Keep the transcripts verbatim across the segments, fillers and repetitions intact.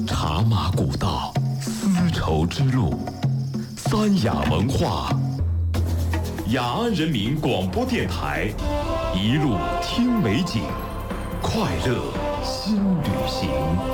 茶马古道，丝绸之路，三雅文化。雅安人民广播电台，一路听美景，快乐新旅行。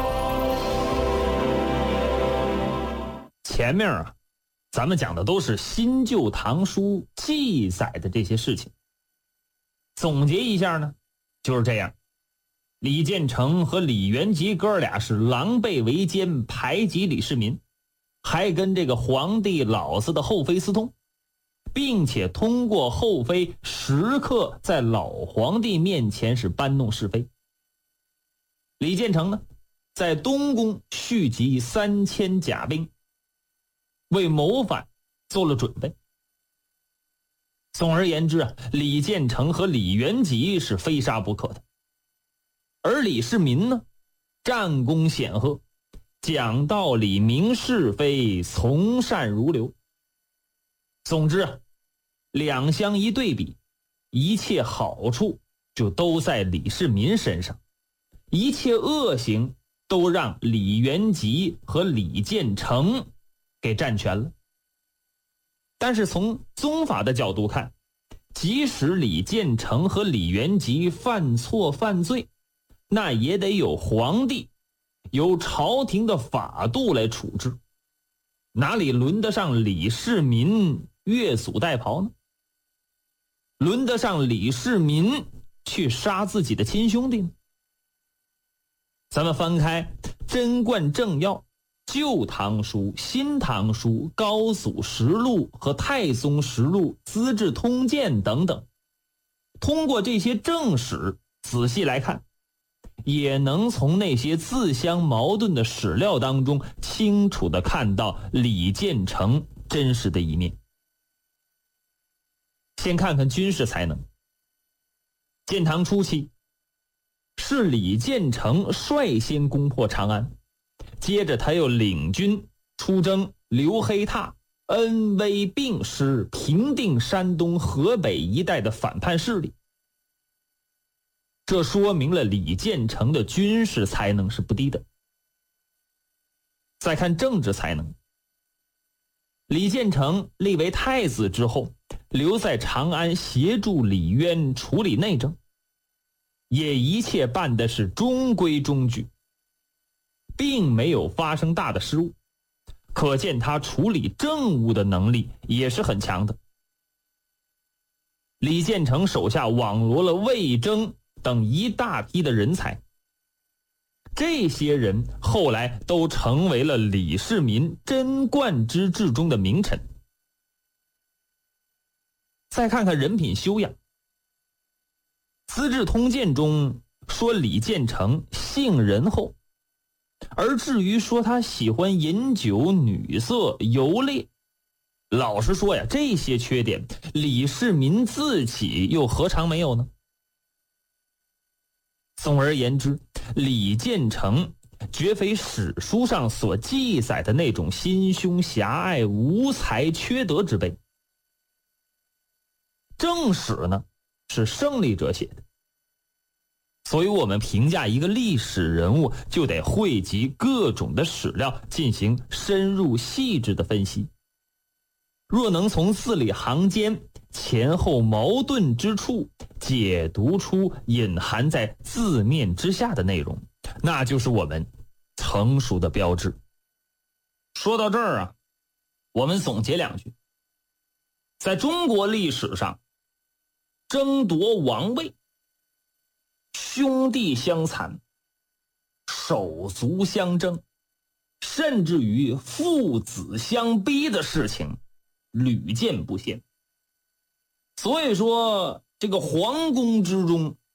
前面啊，咱们讲的都是新旧唐书记载的这些事情。总结一下呢，就是这样。李建成和李元吉哥俩是狼狈为奸，排挤李世民，还跟这个皇帝老子的后妃私通，并且通过后妃时刻在老皇帝面前是搬弄是非。李建成呢，在东宫蓄集三千甲兵，为谋反做了准备。总而言之啊，李建成和李元吉是非杀不可的。而李世民呢，战功显赫，讲道理，明是非，从善如流。总之啊，两相一对比，一切好处就都在李世民身上，一切恶行都让李元吉和李建成给占全了。但是从宗法的角度看，即使李建成和李元吉犯错犯罪，那也得有皇帝由朝廷的法度来处置，哪里轮得上李世民越俎代庖呢？轮得上李世民去杀自己的亲兄弟呢？咱们翻开《贞观政要》《旧唐书》《新唐书》《高祖实录》和《太宗实录》《资治通鉴》等等，通过这些正史仔细来看，也能从那些自相矛盾的史料当中清楚地看到李建成真实的一面。先看看军事才能。建唐初期，是李建成率先攻破长安，接着他又领军出征刘黑闼、恩威并施，平定山东、河北一带的反叛势力。这说明了李建成的军事才能是不低的。再看政治才能，李建成立为太子之后，留在长安协助李渊处理内政，也一切办的是中规中矩，并没有发生大的失误，可见他处理政务的能力也是很强的。李建成手下网罗了魏征等一大批的人才，这些人后来都成为了李世民贞观之治中的名臣。再看看人品修养，《资治通鉴》中说李建成性仁厚，而至于说他喜欢饮酒、女色、游猎，老实说呀，这些缺点李世民自己又何尝没有呢？总而言之，李建成绝非史书上所记载的那种心胸狭隘、无才缺德之辈。正史呢，是胜利者写的，所以我们评价一个历史人物，就得汇集各种的史料进行深入细致的分析。若能从字里行间、前后矛盾之处解读出隐含在字面之下的内容，那就是我们成熟的标志。说到这儿啊，我们总结两句。在中国历史上，争夺王位、兄弟相残、手足相争，甚至于父子相逼的事情屡见不鲜。所以说，这个皇宫之中